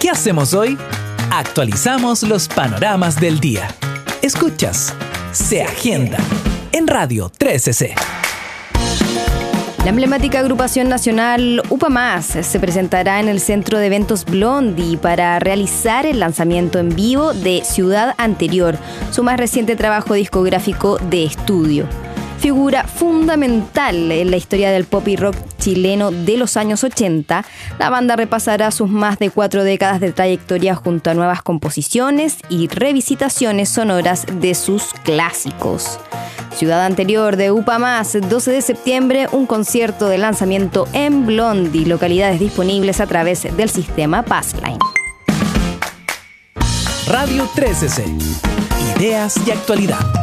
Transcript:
¿Qué hacemos hoy? Actualizamos los panoramas del día. Escuchas Se Agenda en Radio 13C. La emblemática agrupación nacional UPA+, se presentará en el Centro de Eventos Blondie para realizar el lanzamiento en vivo de Ciudad Anterior, su más reciente trabajo discográfico de estudio. Figura fundamental en la historia del pop y rock chileno de los años 80, la banda repasará sus más de 4 décadas de trayectoria junto a nuevas composiciones y revisitaciones sonoras de sus clásicos. Ciudad Anterior de UPA+, 12 de septiembre, un concierto de lanzamiento en Blondie, localidades disponibles a través del sistema Passline. Radio 13C. Ideas y actualidad.